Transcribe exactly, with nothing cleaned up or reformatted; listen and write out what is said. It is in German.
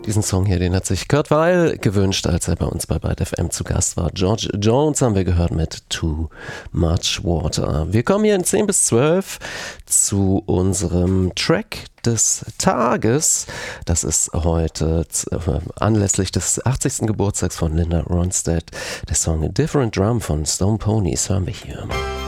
Diesen Song hier, den hat sich Kurt Weill gewünscht, als er bei uns bei Byte F M zu Gast war. George Jones haben wir gehört mit Too Much Water. Wir kommen hier in zehn bis zwölf zu unserem Track des Tages. Das ist heute äh, anlässlich des achtzigsten Geburtstags von Linda Ronstadt. Der Song A Different Drum von Stone Ponies hören wir hier.